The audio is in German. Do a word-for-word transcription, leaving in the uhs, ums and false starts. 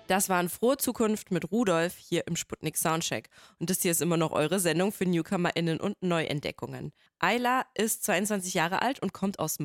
Das war eine frohe Zukunft mit Rudolf hier im Sputnik Soundcheck. Und das hier ist immer noch eure Sendung für NewcomerInnen und Neuentdeckungen. Ayla ist zweiundzwanzig Jahre alt und kommt aus